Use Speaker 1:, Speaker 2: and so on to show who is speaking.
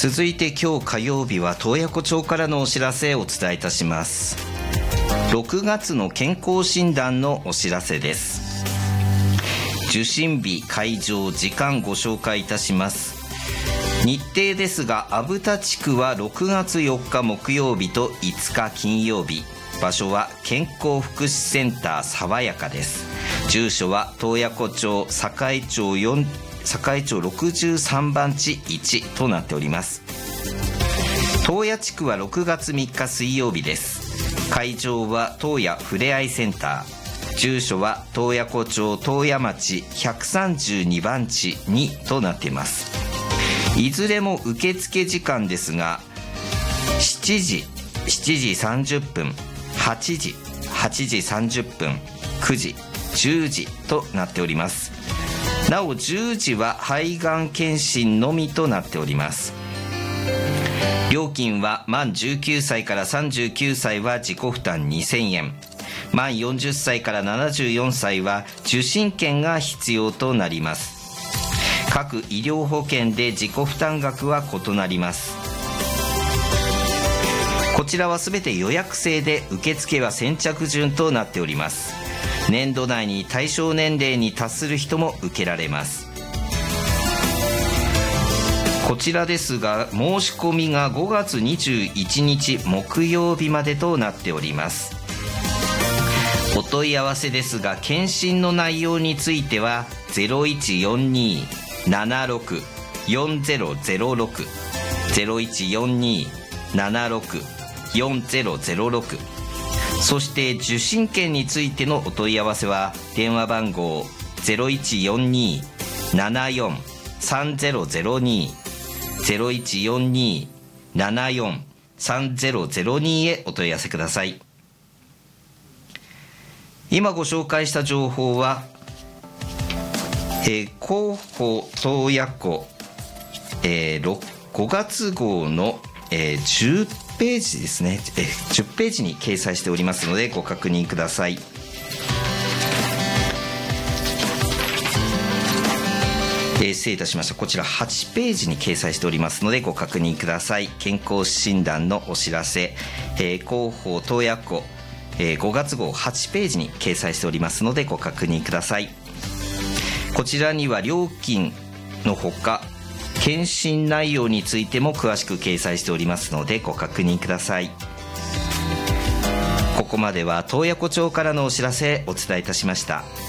Speaker 1: 続いて今日火曜日は洞爺湖町からのお知らせをお伝えいたします。6月の健康診断のお知らせです。受診日、会場、時間ご紹介いたします。日程ですが、虻田地区は6月4日木曜日と5日金曜日。場所は健康福祉センター爽やかです。住所は洞爺湖町栄町63番地1となっております。洞爺地区は6月3日水曜日です。会場は洞爺ふれあいセンター。住所は洞爺湖町洞爺町132番地2となっています。いずれも受付時間ですが、7時30分、8時30分、9時、10時となっております。なお10時は肺がん検診のみとなっております。料金は満19歳から39歳は自己負担2000円、満40歳から74歳は受診券が必要となります。各医療保険で自己負担額は異なります。こちらはすべて予約制で、受付は先着順となっております。年度内に対象年齢に達する人も受けられます。こちらですが、申し込みが5月21日木曜日までとなっております。お問い合わせですが、検診の内容については 0142-76-4006 0142-76-4006、そして受診券についてのお問い合わせは電話番号 0142-74-3002 0142-74-3002 へお問い合わせください。今ご紹介した情報は、広報洞爺湖、5月号の、10ページですね、10ページに掲載しておりますのでご確認ください。失礼いたしました。こちら8ページに掲載しておりますのでご確認ください。健康診断のお知らせ、広報洞爺湖、5月号8ページに掲載しておりますのでご確認ください。こちらには料金のほか検診内容についても詳しく掲載しておりますのでご確認ください。ここまでは洞爺湖町からのお知らせお伝えいたしました。